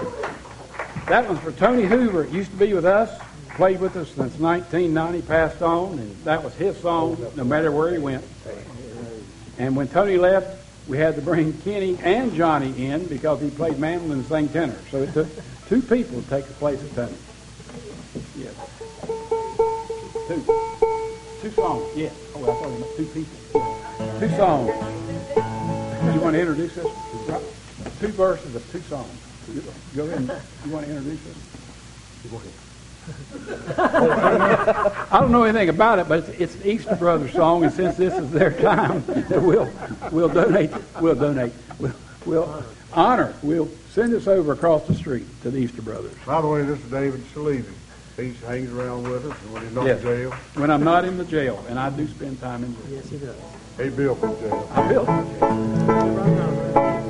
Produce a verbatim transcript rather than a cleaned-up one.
That one's for Tony Hoover. It used to be with us, played with us since nineteen ninety, passed on, and that was his song no matter where he went. And when Tony left, we had to bring Kenny and Johnny in because he played mandolin and sang tenor. So it took two people to take the place of Tony. Yes. Two. Two songs, yes. Oh, I thought you meant two people. Two songs. You want to introduce this? Two verses of two songs. Go ahead. And, you want to introduce this? I don't know anything about it, but it's, it's the Easter Brothers song, and since this is their time, we'll we'll donate. We'll donate. We'll, we'll honor. We'll send this over across the street to the Easter Brothers. By the way, this is David Shalevy. He hangs around with us when he's not yes. in jail. When I'm not in the jail, and I do spend time in jail. Yes, he does. He built the jail. I built the jail.